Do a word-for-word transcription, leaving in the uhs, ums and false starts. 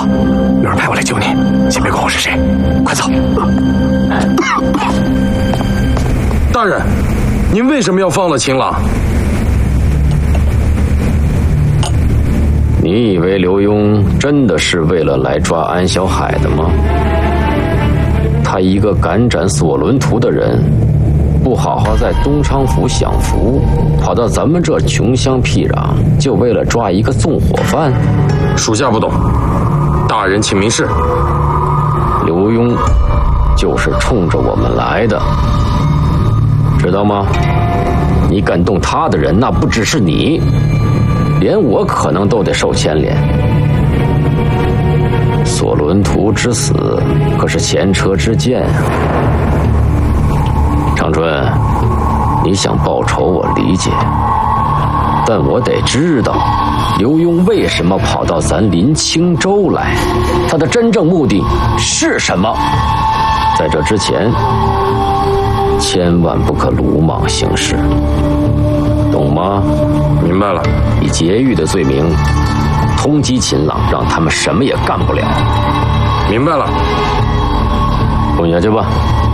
有人派我来救你，先别管我是谁，快走！ 大人，您为什么要放了秦朗？ 你以为刘墉真的是为了来抓安小海的吗？他一个敢斩索伦图的人，不好好在东昌府享福，跑到咱们这穷乡僻壤，就为了抓一个纵火犯？ 属下不懂，大人请明示。 刘墉就是冲着我们来的，知道吗？你敢动他的人，那不只是你，连我可能都得受牵连。索伦图之死可是前车之鉴啊！长春，你想报仇我理解，但我得知道刘墉为什么跑到咱临清州来，他的真正目的是什么？在这之前，千万不可鲁莽行事，懂吗？ 明白了。 以劫狱的罪名通缉秦朗，让他们什么也干不了。 明白了。 混下去吧。